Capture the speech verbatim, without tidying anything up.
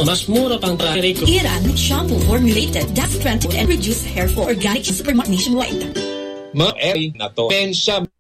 mas mura pang trahe ko. Iran shampoo formulated that strengthen and reduce hair fall. Organic supermarket nationwide. Mga eri na to. Pensya